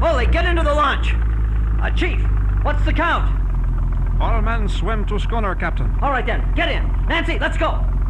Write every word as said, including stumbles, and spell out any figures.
Foley, get into the launch. Uh, Chief, what's the count? All men swim to schooner, Captain. All right, then. Get in. Nancy, let's go.